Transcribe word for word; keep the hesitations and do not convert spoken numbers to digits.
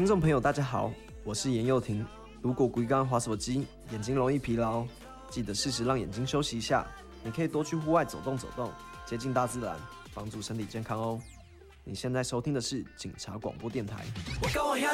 听众朋友，大家好，我是严佑廷。如果规刚滑手机，眼睛容易疲劳，记得适时让眼睛休息一下。你可以多去户外走动走动，接近大自然，帮助身体健康哦。你现在收听的是警察广播电台。